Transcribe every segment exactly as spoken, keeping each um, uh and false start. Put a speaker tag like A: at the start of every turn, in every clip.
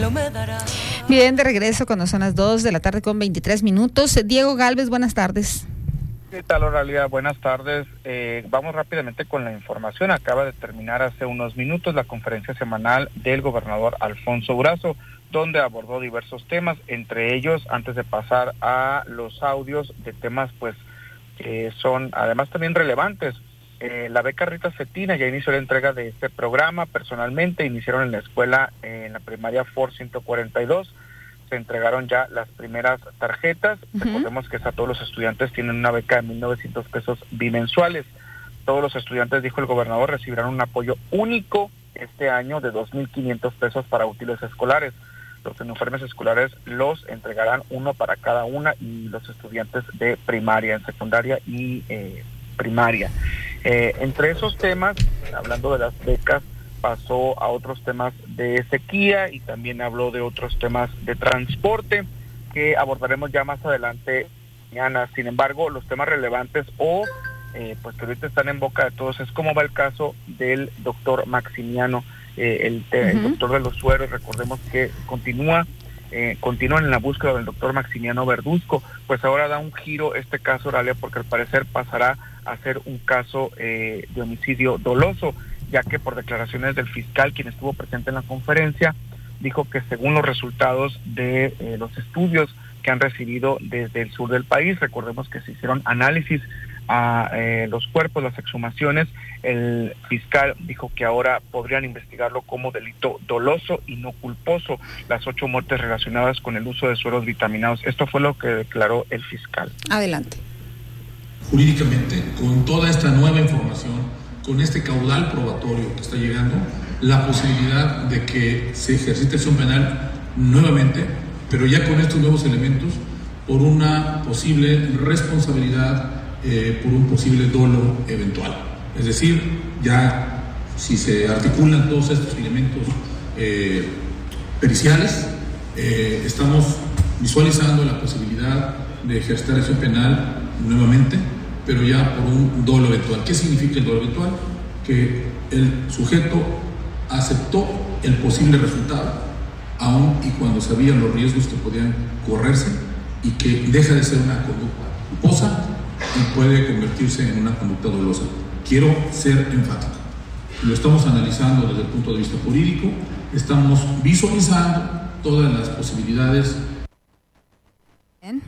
A: Bien, de regreso cuando son las dos de la tarde con veintitrés minutos. Diego Gálvez, buenas tardes.
B: ¿Qué tal, Oralia? Buenas tardes. Eh, vamos rápidamente con la información. Acaba de terminar hace unos minutos la conferencia semanal del gobernador Alfonso Durazo, donde abordó diversos temas, entre ellos, antes de pasar a los audios de temas pues que son además también relevantes. Eh, la beca Rita Cetina ya inició la entrega de este programa personalmente. Iniciaron en la escuela, eh, en la primaria Ford ciento cuarenta y dos. Se entregaron ya las primeras tarjetas. Uh-huh. Recordemos que a todos los estudiantes tienen una beca de mil novecientos pesos bimensuales. Todos los estudiantes, dijo el gobernador, recibirán un apoyo único este año de dos mil quinientos pesos para útiles escolares. Los uniformes escolares los entregarán uno para cada una y los estudiantes de primaria, en secundaria y eh, primaria. Eh, entre esos temas, hablando de las becas, pasó a otros temas de sequía y también habló de otros temas de transporte que abordaremos ya más adelante mañana. Sin embargo, los temas relevantes o eh, pues que ahorita están en boca de todos es cómo va el caso del doctor Maximiano, eh, el, uh-huh. el doctor de los sueros. Recordemos que continúa eh, continúan en la búsqueda del doctor Maximiano Verduzco. Pues ahora da un giro este caso, Oralia, porque al parecer pasará a ser un caso eh, de homicidio doloso, ya que por declaraciones del fiscal, quien estuvo presente en la conferencia, dijo que según los resultados de eh, los estudios que han recibido desde el sur del país, recordemos que se hicieron análisis a eh, los cuerpos, las exhumaciones, el fiscal dijo que ahora podrían investigarlo como delito doloso y no culposo, las ocho muertes relacionadas con el uso de sueros vitaminados. Esto fue lo que declaró el fiscal.
A: Adelante.
C: Jurídicamente, con toda esta nueva información, con este caudal probatorio que está llegando, la posibilidad de que se ejercite acción penal nuevamente, pero ya con estos nuevos elementos, por una posible responsabilidad, eh, por un posible dolo eventual. Es decir, ya si se articulan todos estos elementos eh, periciales, eh, estamos visualizando la posibilidad de ejercer acción penal nuevamente, pero ya por un dolo eventual. ¿Qué significa el dolo eventual? Que el sujeto aceptó el posible resultado, aun y cuando sabía los riesgos que podían correrse, y que deja de ser una conducta culposa y puede convertirse en una conducta dolosa. Quiero ser enfático. Lo estamos analizando desde el punto de vista jurídico, estamos visualizando todas las posibilidades.
A: Bien.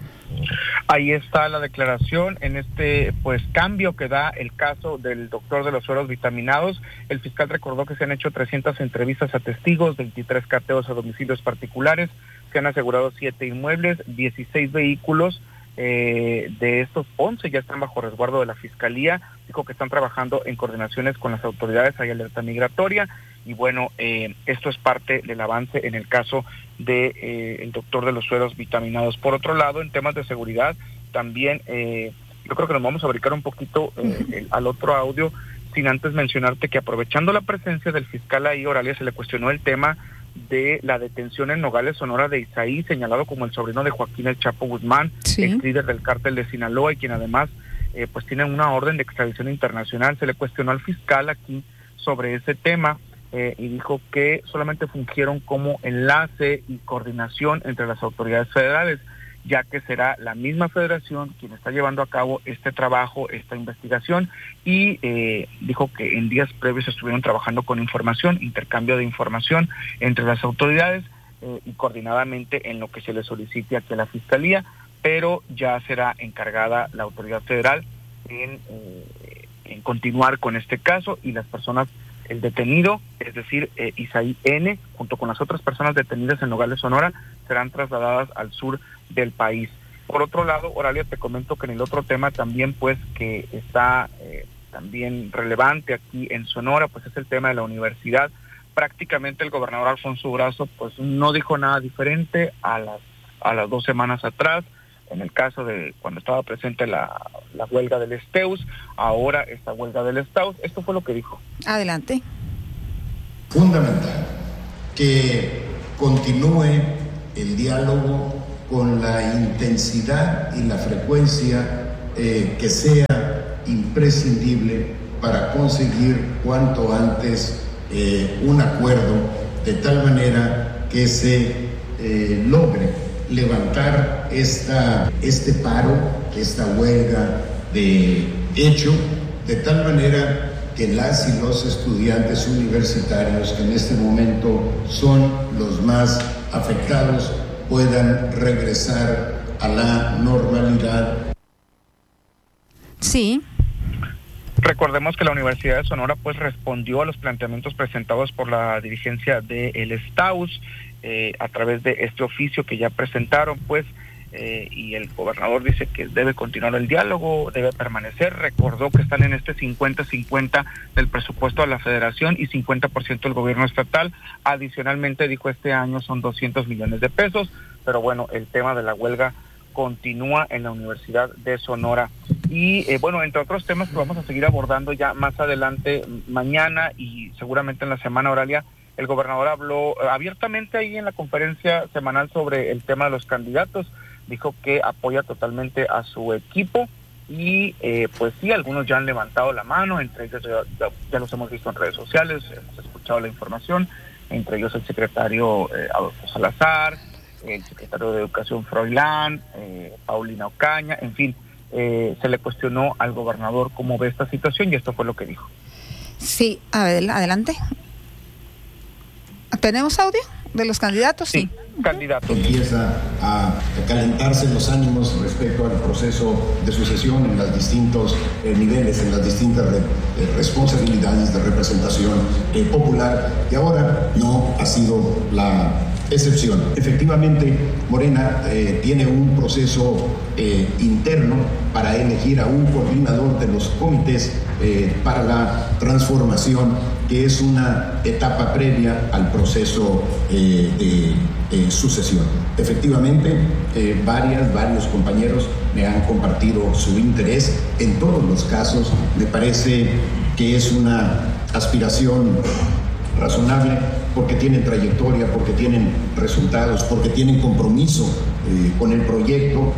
B: Ahí está la declaración en este pues cambio que da el caso del doctor de los sueros vitaminados. El fiscal recordó que se han hecho trescientas entrevistas a testigos, veintitrés cateos a domicilios particulares, se han asegurado siete inmuebles, dieciséis vehículos. Eh, de estos once ya están bajo resguardo de la Fiscalía. Dijo que están trabajando en coordinaciones con las autoridades, hay alerta migratoria y bueno, eh, esto es parte del avance en el caso de eh, el doctor de los sueros vitaminados. Por otro lado, en temas de seguridad, también eh, yo creo que nos vamos a brincar un poquito eh, el, al otro audio, sin antes mencionarte que aprovechando la presencia del fiscal ahí, Oralia, se le cuestionó el tema de la detención en Nogales, Sonora, de Isaí, señalado como el sobrino de Joaquín El Chapo Guzmán, sí, ex líder del cártel de Sinaloa y quien además eh, pues tiene una orden de extradición internacional. Se le cuestionó al fiscal aquí sobre ese tema eh, y dijo que solamente fungieron como enlace y coordinación entre las autoridades federales, ya que será la misma federación quien está llevando a cabo este trabajo, esta investigación, y eh, dijo que en días previos estuvieron trabajando con información, intercambio de información entre las autoridades eh, y coordinadamente en lo que se le solicite aquí a la Fiscalía, pero ya será encargada la autoridad federal en, eh, en continuar con este caso y las personas, el detenido, es decir, eh, Isaí N., junto con las otras personas detenidas en Nogales, Sonora, serán trasladadas al sur del país. Por otro lado, Oralia, te comento que en el otro tema también, pues, que está eh, también relevante aquí en Sonora, pues es el tema de la universidad. Prácticamente el gobernador Alfonso Durazo, pues, no dijo nada diferente a las a las dos semanas atrás, en el caso de cuando estaba presente la, la huelga del Esteus, ahora esta huelga del Estaus. Esto fue lo que dijo.
A: Adelante.
D: Fundamental que continúe el diálogo con la intensidad y la frecuencia eh, que sea imprescindible para conseguir cuanto antes eh, un acuerdo de tal manera que se eh, logre levantar esta, este paro, esta huelga de hecho, de tal manera que las y los estudiantes universitarios que en este momento son los más afectados puedan regresar a la normalidad.
A: Sí.
B: Recordemos que la Universidad de Sonora pues respondió a los planteamientos presentados por la dirigencia del Estaus eh, a través de este oficio que ya presentaron, pues, eh, y el gobernador dice que debe continuar el diálogo, debe permanecer. Recordó que están en este cincuenta cincuenta del presupuesto de la Federación y cincuenta por ciento del gobierno estatal. Adicionalmente, dijo, este año son doscientos millones de pesos, pero bueno, el tema de la huelga continúa en la Universidad de Sonora. Y eh, bueno, entre otros temas que vamos a seguir abordando ya más adelante, mañana y seguramente en la semana, Oralia, el gobernador habló abiertamente ahí en la conferencia semanal sobre el tema de los candidatos. Dijo que apoya totalmente a su equipo y eh, pues sí, algunos ya han levantado la mano, entre ellos ya, ya los hemos visto en redes sociales, hemos escuchado la información, entre ellos el secretario eh, Adolfo Salazar, el secretario de Educación Froilán, eh, Paulina Ocaña, en fin, eh, se le cuestionó al gobernador cómo ve esta situación y esto fue lo que dijo.
A: Sí, a ver, adelante. ¿Tenemos audio de los candidatos?
B: Sí, sí. Candidatos.
D: Empieza a calentarse los ánimos respecto al proceso de sucesión en los distintos eh, niveles, en las distintas re, eh, responsabilidades de representación eh, popular, que ahora no ha sido la excepción. Efectivamente, Morena eh, tiene un proceso eh, interno para elegir a un coordinador de los comités eh, para la transformación, que es una etapa previa al proceso eh, de eh, sucesión. Efectivamente, eh, varias, varios compañeros me han compartido su interés. En todos los casos, me parece que es una aspiración razonable, porque tienen trayectoria, porque tienen resultados, porque tienen compromiso eh, con el proyecto.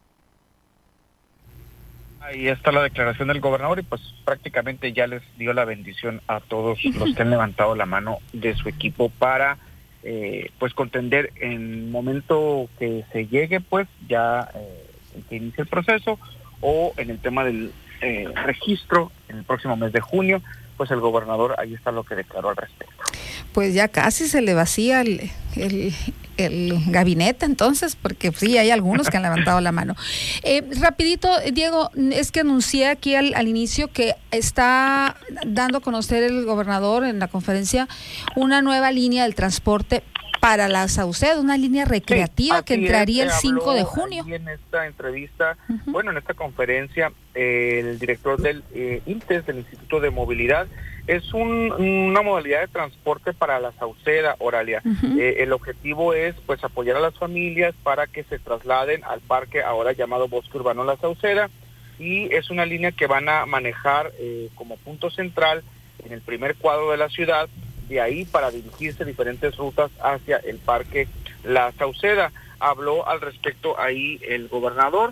B: Ahí está la declaración del gobernador y pues prácticamente ya les dio la bendición a todos los que han levantado la mano de su equipo para eh, pues contender en el momento que se llegue, pues ya eh, que inicie el proceso, o en el tema del eh, registro en el próximo mes de junio. Pues el gobernador, ahí está lo que declaró al respecto.
A: Pues ya casi se le vacía el, el, el gabinete entonces, porque sí, hay algunos que han levantado la mano. Eh, rapidito, Diego, es que anuncié aquí al, al inicio que está dando a conocer el gobernador en la conferencia una nueva línea del transporte para la Sauceda, una línea recreativa sí, que entraría es, el cinco de junio.
B: En esta entrevista, uh-huh. bueno, en esta conferencia, eh, el director del eh, INTES, del Instituto de Movilidad, es un, una modalidad de transporte para la Sauceda, Oralia. Uh-huh. Eh, el objetivo es pues apoyar a las familias para que se trasladen al parque ahora llamado Bosque Urbano La Sauceda, y es una línea que van a manejar eh, como punto central en el primer cuadro de la ciudad, de ahí para dirigirse diferentes rutas hacia el parque La Sauceda. Habló al respecto ahí el gobernador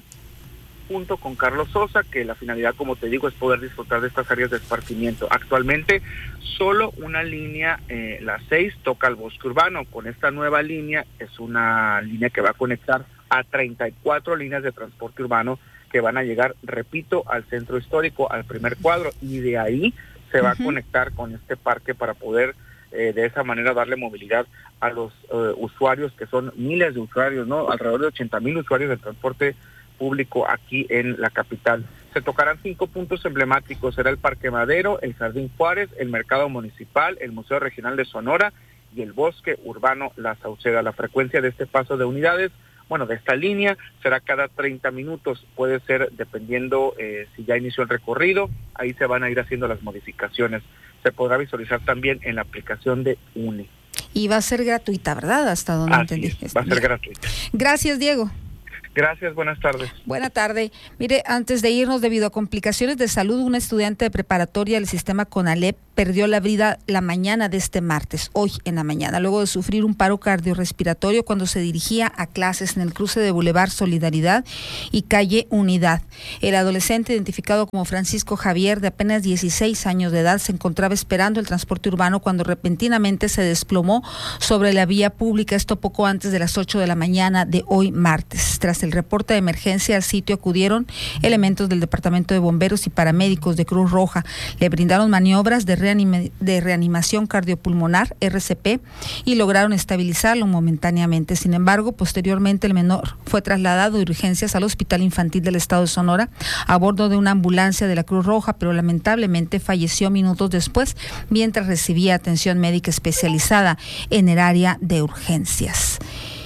B: junto con Carlos Sosa, que la finalidad, como te digo, es poder disfrutar de estas áreas de esparcimiento. Actualmente solo una línea, eh, la seis, toca al Bosque Urbano. Con esta nueva línea, es una línea que va a conectar a treinta y cuatro líneas de transporte urbano que van a llegar, repito, al centro histórico, al primer cuadro, y de ahí se va uh-huh. a conectar con este parque para poder eh, de esa manera darle movilidad a los uh, usuarios, que son miles de usuarios, ¿no? Alrededor de ochenta mil usuarios del transporte público aquí en la capital. Se tocarán cinco puntos emblemáticos: será el Parque Madero, el Jardín Juárez, el Mercado Municipal, el Museo Regional de Sonora y el Bosque Urbano La Sauceda. La frecuencia de este paso de unidades, bueno, de esta línea, será cada treinta minutos, puede ser dependiendo eh, si ya inició el recorrido, ahí se van a ir haciendo las modificaciones. Se podrá visualizar también en la aplicación de U N E.
A: Y va a ser gratuita, ¿verdad? Hasta donde
B: Así
A: entendí.
B: Es, va a ser gratuita.
A: Gracias, Diego.
B: Gracias, buenas tardes.
A: Buena tarde. Mire, antes de irnos, debido a complicaciones de salud, una estudiante de preparatoria del sistema CONALEP perdió la vida la mañana de este martes, hoy en la mañana, luego de sufrir un paro cardiorrespiratorio cuando se dirigía a clases en el cruce de Boulevard Solidaridad y Calle Unidad. El adolescente, identificado como Francisco Javier, de apenas dieciséis años de edad, se encontraba esperando el transporte urbano cuando repentinamente se desplomó sobre la vía pública, esto poco antes de las ocho de la mañana de hoy martes. Tras el reporte de emergencia, al sitio acudieron elementos del Departamento de Bomberos y paramédicos de Cruz Roja. Le brindaron maniobras de, reanima, de reanimación cardiopulmonar, R C P, y lograron estabilizarlo momentáneamente. Sin embargo, posteriormente el menor fue trasladado de urgencias al Hospital Infantil del Estado de Sonora a bordo de una ambulancia de la Cruz Roja, pero lamentablemente falleció minutos después mientras recibía atención médica especializada en el área de urgencias.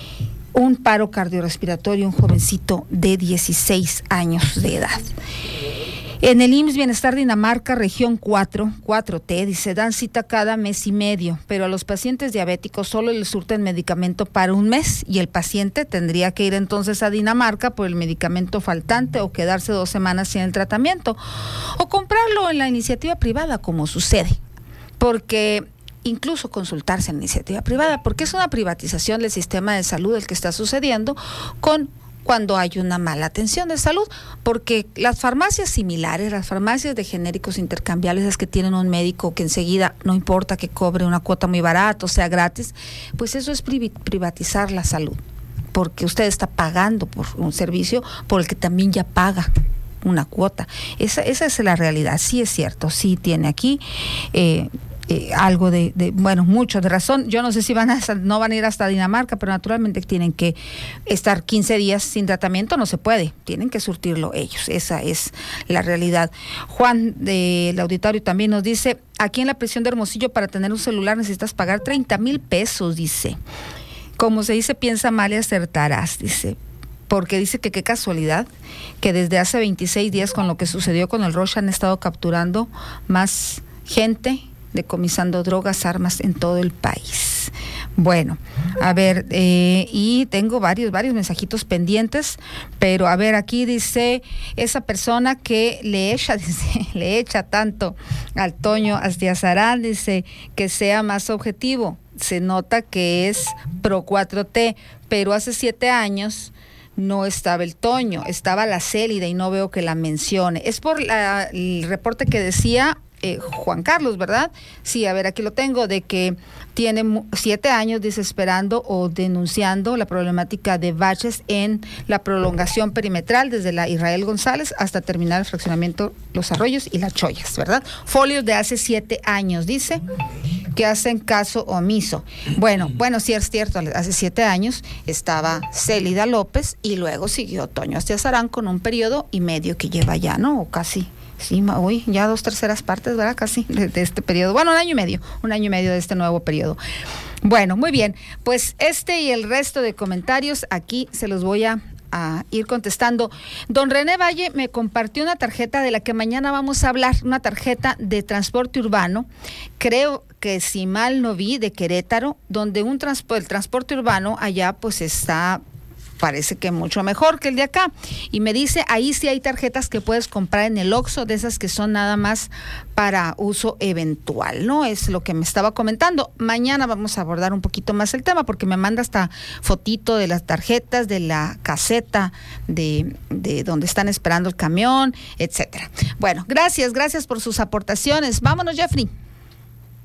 A: Un paro cardiorrespiratorio, un jovencito de dieciséis años de edad. En el I M S S Bienestar Dinamarca, región cuatro, cuatro T, dice, dan cita cada mes y medio, pero a los pacientes diabéticos solo les surten medicamento para un mes y el paciente tendría que ir entonces a Dinamarca por el medicamento faltante o quedarse dos semanas sin el tratamiento o comprarlo en la iniciativa privada, como sucede, porque incluso consultarse en iniciativa privada, porque es una privatización del sistema de salud el que está sucediendo con cuando hay una mala atención de salud, porque las farmacias similares, las farmacias de genéricos intercambiables, es que tienen un médico que enseguida, no importa que cobre una cuota muy barata o sea gratis, pues eso es privatizar la salud, porque usted está pagando por un servicio por el que también ya paga una cuota. Esa, esa es la realidad, sí es cierto, sí tiene aquí eh, Eh, algo de, de, bueno, mucho de razón. Yo no sé si van a, no van a ir hasta Dinamarca, pero naturalmente tienen que estar quince días sin tratamiento, no se puede, tienen que surtirlo ellos, esa es la realidad. Juan del auditorio también nos dice, aquí en la prisión de Hermosillo para tener un celular necesitas pagar treinta mil pesos, dice. Como se dice, piensa mal y acertarás, dice. Porque dice que qué casualidad que desde hace veintiséis días con lo que sucedió con el Roche han estado capturando más gente, decomisando drogas, armas en todo el país. Bueno, a ver, eh, y tengo varios, varios mensajitos pendientes, pero a ver, aquí dice esa persona que le echa, dice, le echa tanto al Toño Astiazarán, dice que sea más objetivo. Se nota que es pro cuatro T, pero hace siete años no estaba el Toño, estaba la Célida y no veo que la mencione. Es por la, el reporte que decía Eh, Juan Carlos, ¿verdad? Sí, a ver, aquí lo tengo, de que tiene siete años desesperando o denunciando la problemática de baches en la prolongación perimetral desde la Israel González hasta terminar el fraccionamiento Los Arroyos y Las Chollas, ¿verdad? Folios de hace siete años, dice, que hacen caso omiso. Bueno, bueno, sí es cierto, hace siete años estaba Célida López y luego siguió Toño Astiazarán con un periodo y medio que lleva ya, ¿no? O casi. Sí, uy, ya dos terceras partes, ¿verdad? Casi de, de este periodo. Bueno, un año y medio, un año y medio de este nuevo periodo. Bueno, muy bien. Pues este y el resto de comentarios aquí se los voy a, a ir contestando. Don René Valle me compartió una tarjeta de la que mañana vamos a hablar, una tarjeta de transporte urbano, creo que si mal no vi, de Querétaro, donde un transpo- el transporte urbano allá pues está, parece que mucho mejor que el de acá, y me dice, ahí sí hay tarjetas que puedes comprar en el Oxxo, de esas que son nada más para uso eventual, ¿no? Es lo que me estaba comentando. Mañana vamos a abordar un poquito más el tema, porque me manda hasta fotito de las tarjetas, de la caseta, de, de donde están esperando el camión, etcétera. Bueno, gracias, gracias por sus aportaciones. Vámonos, Jeffrey.